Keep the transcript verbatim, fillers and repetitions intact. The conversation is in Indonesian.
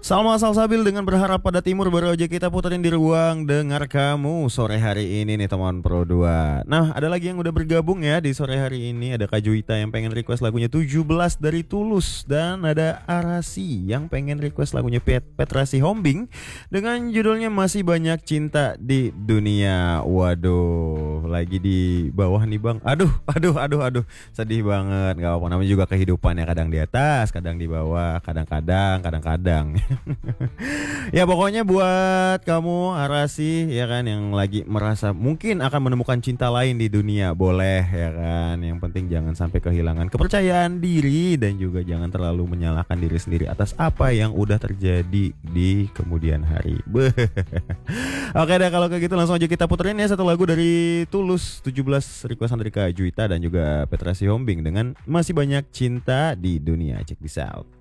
Salma Salsabil dengan berharap pada timur baru aja kita puterin di ruang dengar kamu sore hari ini nih teman Pro dua. Nah, ada lagi yang udah bergabung ya di sore hari ini. Ada Kak Juwita yang pengen request lagunya tujuh belas dari Tulus. Dan ada Arasi yang pengen request lagunya Pet Petrasi Hombing dengan judulnya Masih Banyak Cinta di Dunia. Waduh, lagi di bawah nih bang. Aduh, aduh, aduh, aduh, sedih banget. Gak apa-apa, namanya juga kehidupan ya, kadang di atas, kadang di bawah, kadang-kadang, kadang-kadang. Ya pokoknya buat kamu Arasi ya kan, yang lagi merasa mungkin akan menemukan cinta lain di dunia, boleh ya kan. Yang penting jangan sampai kehilangan kepercayaan diri dan juga jangan terlalu menyalahkan diri sendiri atas apa yang udah terjadi di kemudian hari. Beuh. Oke deh, kalau kayak gitu langsung aja kita puterin ya satu lagu dari Tulus, tujuh belas requestan dari Kak Juwita dan juga Petrasi Hombing dengan Masih Banyak Cinta di Dunia. Check this out.